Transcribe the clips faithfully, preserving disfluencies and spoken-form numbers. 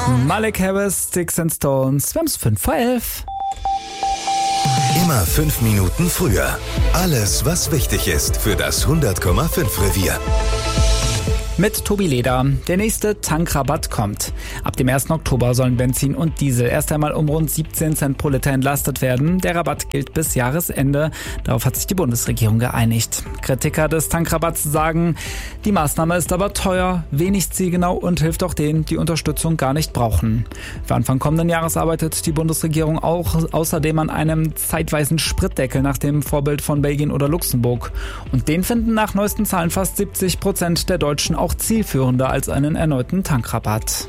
Malik Harris, Sticks and Stones. Wir haben es fünf vor elf. Immer fünf Minuten früher. Alles, was wichtig ist für das hundert Komma fünf Revier. Mit Tobi Leder. Der nächste Tankrabatt kommt. Ab dem ersten Oktober sollen Benzin und Diesel erst einmal um rund siebzehn Cent pro Liter entlastet werden. Der Rabatt gilt bis Jahresende. Darauf hat sich die Bundesregierung geeinigt. Kritiker des Tankrabatts sagen, die Maßnahme ist aber teuer, wenig zielgenau und hilft auch denen, die Unterstützung gar nicht brauchen. Für Anfang kommenden Jahres arbeitet die Bundesregierung auch außerdem an einem zeitweisen Spritdeckel nach dem Vorbild von Belgien oder Luxemburg. Und den finden nach neuesten Zahlen fast siebzig Prozent der Deutschen auch zielführender als einen erneuten Tankrabatt.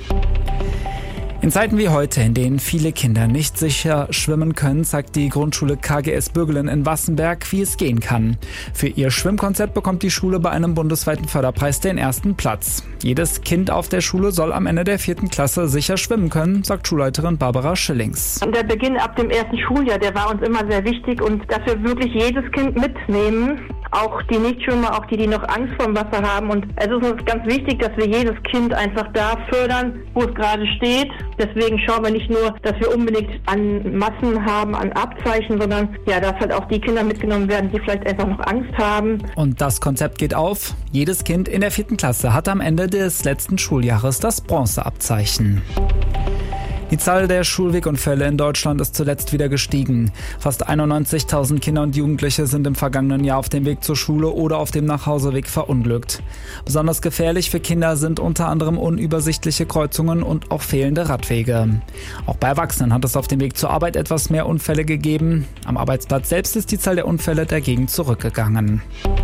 In Zeiten wie heute, in denen viele Kinder nicht sicher schwimmen können, zeigt die Grundschule K G S Bürgelen in Wassenberg, wie es gehen kann. Für ihr Schwimmkonzept bekommt die Schule bei einem bundesweiten Förderpreis den ersten Platz. Jedes Kind auf der Schule soll am Ende der vierten Klasse sicher schwimmen können, sagt Schulleiterin Barbara Schillings. Der Beginn ab dem ersten Schuljahr, der war uns immer sehr wichtig und dass wir wirklich jedes Kind mitnehmen. Auch die Nichtschwimmer, auch die, die noch Angst vor dem Wasser haben. Und es ist uns ganz wichtig, dass wir jedes Kind einfach da fördern, wo es gerade steht. Deswegen schauen wir nicht nur, dass wir unbedingt an Massen haben, an Abzeichen, sondern ja, dass halt auch die Kinder mitgenommen werden, die vielleicht einfach noch Angst haben. Und das Konzept geht auf. Jedes Kind in der vierten Klasse hat am Ende des letzten Schuljahres das Bronzeabzeichen. Die Zahl der Schulwegunfälle in Deutschland ist zuletzt wieder gestiegen. Fast einundneunzigtausend Kinder und Jugendliche sind im vergangenen Jahr auf dem Weg zur Schule oder auf dem Nachhauseweg verunglückt. Besonders gefährlich für Kinder sind unter anderem unübersichtliche Kreuzungen und auch fehlende Radwege. Auch bei Erwachsenen hat es auf dem Weg zur Arbeit etwas mehr Unfälle gegeben. Am Arbeitsplatz selbst ist die Zahl der Unfälle dagegen zurückgegangen.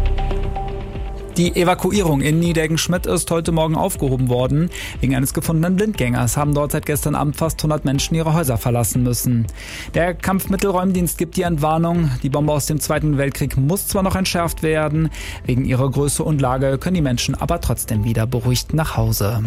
Die Evakuierung in Niedeggen-Schmidt ist heute Morgen aufgehoben worden. Wegen eines gefundenen Blindgängers haben dort seit gestern Abend fast hundert Menschen ihre Häuser verlassen müssen. Der Kampfmittelräumdienst gibt die Entwarnung. Die Bombe aus dem Zweiten Weltkrieg muss zwar noch entschärft werden. Wegen ihrer Größe und Lage können die Menschen aber trotzdem wieder beruhigt nach Hause.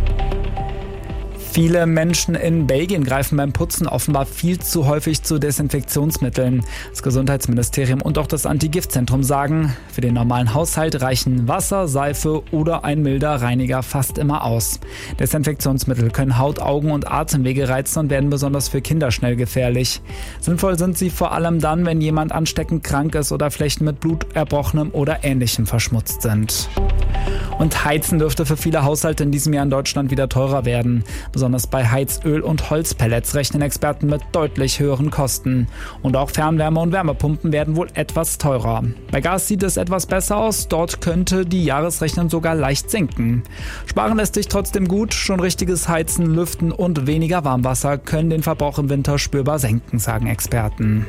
Viele Menschen in Belgien greifen beim Putzen offenbar viel zu häufig zu Desinfektionsmitteln. Das Gesundheitsministerium und auch das Anti-Gift-Zentrum sagen, für den normalen Haushalt reichen Wasser, Seife oder ein milder Reiniger fast immer aus. Desinfektionsmittel können Haut, Augen und Atemwege reizen und werden besonders für Kinder schnell gefährlich. Sinnvoll sind sie vor allem dann, wenn jemand ansteckend krank ist oder Flächen mit Blut, Erbrochenem oder Ähnlichem verschmutzt sind. Und Heizen dürfte für viele Haushalte in diesem Jahr in Deutschland wieder teurer werden. Besonders bei Heizöl und Holzpellets rechnen Experten mit deutlich höheren Kosten. Und auch Fernwärme- und Wärmepumpen werden wohl etwas teurer. Bei Gas sieht es etwas besser aus. Dort könnte die Jahresrechnung sogar leicht sinken. Sparen lässt sich trotzdem gut. Schon richtiges Heizen, Lüften und weniger Warmwasser können den Verbrauch im Winter spürbar senken, sagen Experten.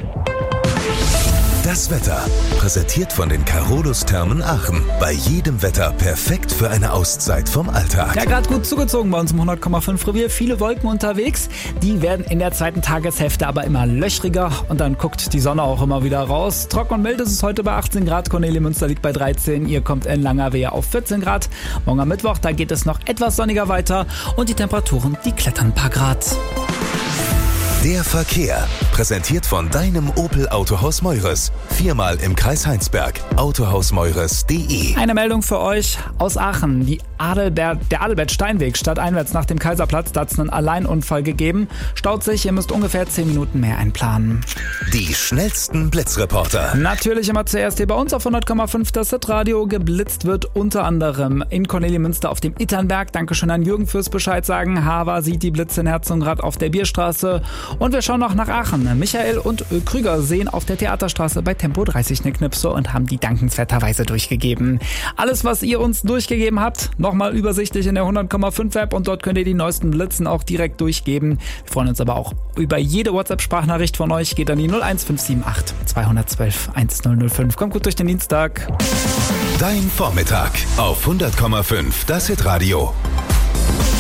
Das Wetter, präsentiert von den Carolus-Thermen Aachen. Bei jedem Wetter perfekt für eine Auszeit vom Alltag. Ja, gerade gut zugezogen bei uns im hundert Komma fünf Revier. Viele Wolken unterwegs. Die werden in der zweiten Tageshälfte aber immer löchriger und dann guckt die Sonne auch immer wieder raus. Trocken und mild ist es heute bei achtzehn Grad. Cornelia Münster liegt bei dreizehn. Ihr kommt in Langerwehe auf vierzehn Grad. Morgen am Mittwoch, da geht es noch etwas sonniger weiter und die Temperaturen, die klettern ein paar Grad. Der Verkehr, präsentiert von deinem Opel Autohaus Meures. Viermal im Kreis Heinsberg. autohaus meures punkt de. Eine Meldung für euch aus Aachen. Die Adelbert, der Adelbert-Steinweg stadteinwärts nach dem Kaiserplatz, da hat es einen Alleinunfall gegeben. Staut sich, ihr müsst ungefähr zehn Minuten mehr einplanen. Die schnellsten Blitzreporter. Natürlich immer zuerst hier bei uns auf hundert Komma fünf das Hitradio. Geblitzt wird unter anderem in Cornelia Münster auf dem Itternberg. Dankeschön an Jürgen fürs Bescheid sagen. Hava sieht die Blitze in Herzogenrath auf der Bierstraße. Und wir schauen noch nach Aachen. Michael und Krüger sehen auf der Theaterstraße bei Tempo dreißig eine Knipse und haben die dankenswerterweise durchgegeben. Alles, was ihr uns durchgegeben habt, nochmal übersichtlich in der hundert Komma fünf App und dort könnt ihr die neuesten Blitzen auch direkt durchgeben. Wir freuen uns aber auch über jede WhatsApp-Sprachnachricht von euch. Geht an die null eins fünf sieben acht zwei eins zwei eins null null fünf. Kommt gut durch den Dienstag. Dein Vormittag auf hundert Komma fünf das Hitradio.